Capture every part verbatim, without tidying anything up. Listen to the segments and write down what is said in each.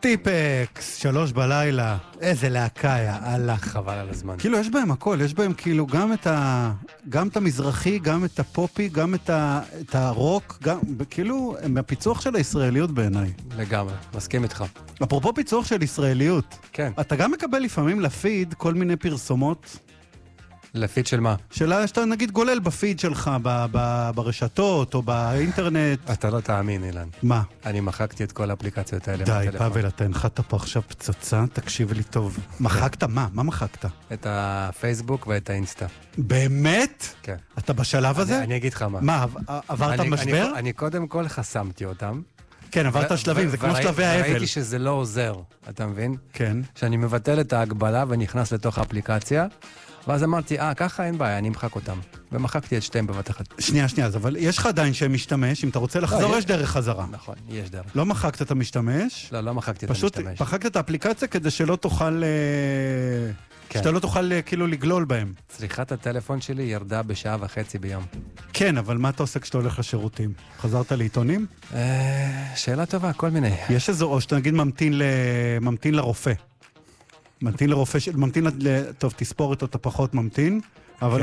טיפקס, שלוש בלילה, איזה להקה, יאללה. חבל על הזמן. כאילו יש בהם הכל, יש בהם כאילו גם את ה... גם את המזרחי, גם את הפופי, גם את, ה... את הרוק, גם... כאילו, הם הפיצוח של הישראליות בעיניי. לגמרי, מסכים איתך. אפרופו פיצוח של ישראליות. כן. אתה גם מקבל לפעמים לפיד כל מיני פרסומות. לפיד של מה? שאלה שאתה נגיד גולל בפיד שלך, ב- ב- ברשתות או באינטרנט. אתה לא תאמין, אילן. מה? אני מחקתי את כל האפליקציות האלה. די, מהטלפון. פאבל, אתה הנחת פה עכשיו פצצה, תקשיב לי טוב. מחקת מה? מה מחקת? את הפייסבוק ואת האינסטה. באמת? כן. אתה בשלב הזה? אני, אני אגיד לך מה. מה, עב- עברת אני, משבר? אני, אני קודם כל חסמתי אותם. כן, עברת ו- שלבים, ו- זה כמו וראי- שלבי האבל. ראיתי שזה לא עוזר, אתה מבין? כן. שאני מבטל את ההגבלה ונכנס לתוך האפליקציה, ואז אמרתי, אה, ככה אין בעיה, אני אמחק אותם. ומחקתי את שתיהם בבת אחת. שנייה, שנייה, אז אבל יש לך עדיין שם משתמש, אם אתה רוצה לחזור, יש- יש דרך חזרה. נכון, יש דרך. לא מחקת את המשתמש, לא, לא מחקתי את פשוט המשתמש. מחקת את האפליקציה כדי שלא תוכל... אה, כן. שאתה לא תוכל אה, כאילו לגלול בהם. צריכת הטלפון שלי ירדה בשעה וחצי ביום. כן, אבל מה אתה עושה כשאתה הולך לשירותים? חזרת לעיתונים? אה, שאלה טובה, כל מיני. יש איזו, או שאתה נגיד ממתין, ל... ממתין לרופא. ממתין לרופא, ש... ממתין ל... טוב, תספורת אותה פחות ממתין, אבל...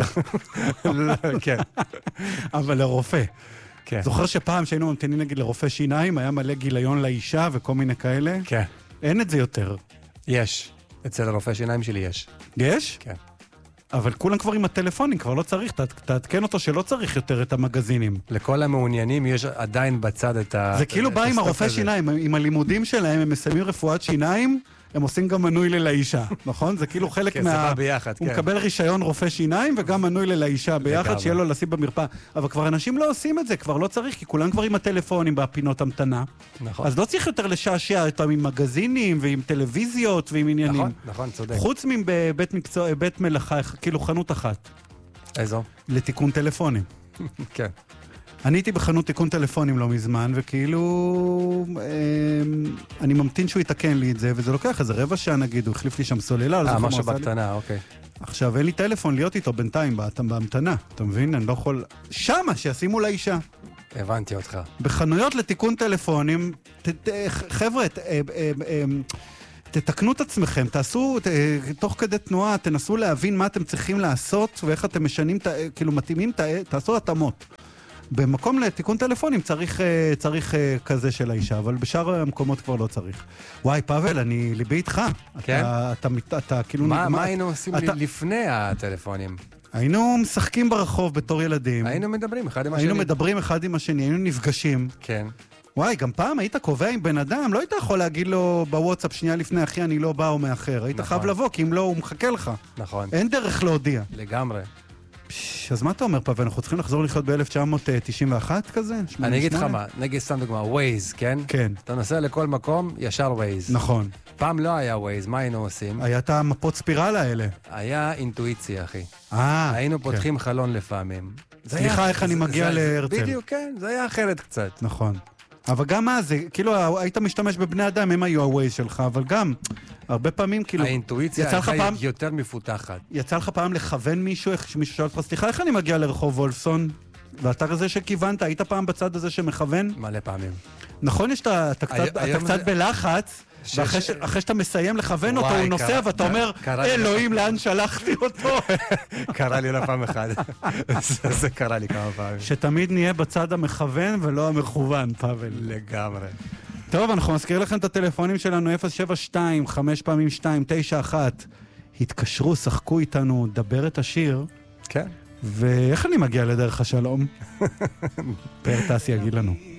כן. אבל לרופא. כן. זוכר שפעם שהיינו ממתינים נגיד לרופא שיניים, היה מלא גיליון לאישה וכל מיני כאלה? כן. אין את זה יותר. יש. אצל הרופא שיניים שלי יש. יש? כן. אבל כולם כבר עם הטלפונים, כבר לא צריך, ת... תעדכן אותו שלא צריך יותר את המגזינים. לכל המעוניינים יש עדיין בצד את ה... זה כאילו את בא עם הסטוק הרופא הזה. שיניים, עם הלימודים שלהם, הם מסיימים רפואת שיניים, הם עושים גם מנוי ללאישה, נכון? זה כאילו חלק כן, זה מה... בא ביחד, הוא כן. מקבל רישיון רופא שיניים וגם מנוי ללאישה ביחד, לגמרי. שיהיה לו לשים במרפאה. אבל כבר אנשים לא עושים את זה, כבר לא צריך, כי כולם כבר עם הטלפונים בפינות המתנה. נכון. אז לא צריך יותר לשעשע אותם עם מגזינים ועם טלוויזיות ועם עניינים. נכון, נכון, צודק. חוץ מבית מקצוע, בית מלאכה, כאילו חנות אחת, איזו? לתיקון טלפונים. כן. אני הייתי בחנות תיקון טלפונים לא מזמן, וכאילו, אה, אני ממתין שהוא יתקן לי את זה, וזה לוקח איזה רבע שעה נגיד, הוא החליף לי שם סוללה. לא אה, זוכר מה משהו עשה לי. בקטנה, אוקיי. עכשיו, אין לי טלפון להיות איתו בינתיים, בה- בהמתנה, אתה מבין? אני לא יכול... שמה, שישימו לאישה. הבנתי אותך. בחנויות לתיקון טלפונים, ת, ת, חבר'ה, ת, אה, אה, אה, תתקנו את עצמכם, תעשו, ת, תוך כדי תנועה, תנסו להבין מה אתם צריכים לעשות, ואיך אתם משנים, ת, כאילו מתאימים, ת, תעשו התאמות. במקום לתיקון טלפונים צריך, צריך כזה של האישה, אבל בשאר המקומות כבר לא צריך. וואי, פאבל, אני ליבי איתך. כן? אתה, אתה, אתה, אתה כאילו... מה נגמר- מה היינו עושים אתה- לפני הטלפונים? היינו משחקים ברחוב בתור ילדים. היינו מדברים אחד עם השני. היינו מדברים אחד עם השני, היינו נפגשים. כן. וואי, גם פעם היית קובע עם בן אדם, לא היית יכול להגיד לו בוואטסאפ שנייה לפני, אחי, אני לא בא או מאחר. היית נכון. חייב לבוא, כי אם לא, הוא מחכה לך. נכון. אין דרך להודיע. לגמרי. פש, אז מה אתה אומר, פאבל? אנחנו צריכים לחזור לחיות ב-אלף תשע מאות תשעים ואחת כזה? אני אגיד לך שמונים מה, נגיד סתם דוגמה, Waze, כן? כן, אתה נוסע לכל מקום, ישר Waze. נכון. פעם לא היה Waze, מה היינו עושים? היה את המפות ספירלה האלה. היה אינטואיציה, אחי. אה, היינו כן. פותחים חלון לפעמים. זה סליחה, היה- איך אני זה- מגיע זה- להרצל. בדיוק, כן, זה היה אחרת קצת. נכון. אבל גם אז, זה, כאילו, היית משתמש בבני אדם, הם היו הווייז שלך, אבל גם, הרבה פעמים, כאילו, האינטואיציה יצא לך הייתה פעם- יותר מפותחת. יצא לך פעם לכוון מישהו, איך שמישהו שואל אותך, סליחה, איך אני מגיע לרחוב וולפסון? ואתה כזה שכיוונת, היית פעם בצד הזה שמכוון? מלא פעמים. נכון, יש שאתה אתה קצת, הי- אתה היום קצת זה- בלחץ, ש- ואחרי ש- ש- אחרי שאתה מסיים לכוון אותו, וואי, הוא נוסע, קרה- ואתה קרה- אומר, קרה לי- אלוהים, לאן שלחתי אותו? קרה לי לא פעם אחת. זה- זה קרה לי כמה פעמים. שתמיד נהיה בצד המכוון ולא המכוון, פאבל. לגמרי. טוב, אנחנו נזכיר לכם את הטלפונים שלנו, אפס שבע שתיים, חמש פעמים שתיים, תשע אחת. התקשרו, שחקו איתנו, דבר את השיר, כן. ואיך אני מגיע לדרך השלום? פאר טסי יגיד לנו.